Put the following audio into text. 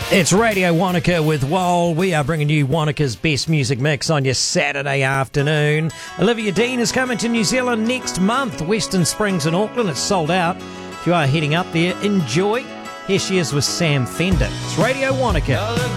It's Radio Wanaka with Wall. We are bringing you Wanaka's best music mix on your Saturday afternoon. Olivia Dean is coming to New Zealand next month. Western Springs in Auckland. It's sold out. If you are heading up there, enjoy. Here she is with Sam Fender. It's Radio Wanaka.